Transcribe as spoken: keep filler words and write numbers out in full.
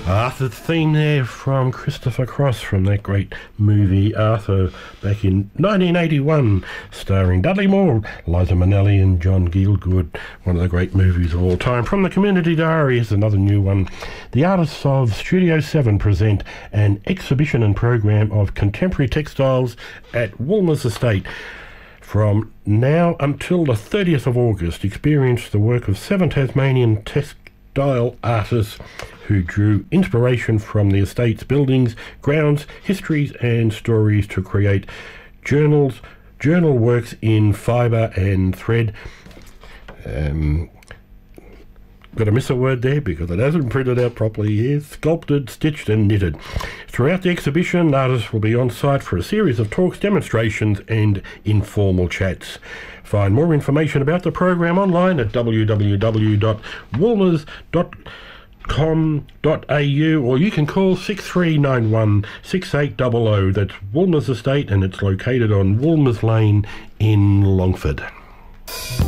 Arthur's theme there from Christopher Cross from that great movie Arthur back in nineteen eighty-one, starring Dudley Moore, Liza Minnelli and John Gielgud, one of the great movies of all time. From the Community Diary is another new one. The artists of Studio seven present an exhibition and program of contemporary textiles at Woolmers Estate. From now until the thirtieth of August, experience the work of seven Tasmanian textile artists who drew inspiration from the estate's buildings, grounds, histories and stories to create journals, journal works in fibre and thread. Um, got to miss a word there because it hasn't printed out properly here. Sculpted, stitched and knitted. Throughout the exhibition, artists will be on site for a series of talks, demonstrations and informal chats. Find more information about the program online at w w w dot woolmers dot com dot a u, or you can call six three nine one six eight zero zero. That's Woolmers Estate and it's located on Woolmers Lane in Longford.